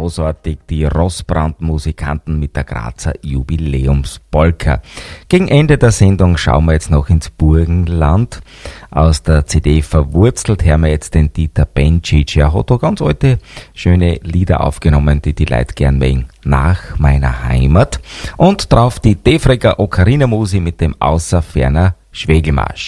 großartig, die Rossbrand-Musikanten mit der Grazer Jubiläumspolka. Gegen Ende der Sendung schauen wir jetzt noch ins Burgenland. Aus der CD Verwurzelt hören wir jetzt den Dieter Bencic. Er hat da ganz alte, schöne Lieder aufgenommen, die Leute gern mögen. Nach meiner Heimat. Und drauf die Defreger Ocarina Musi mit dem Außerferner Schwegelmarsch.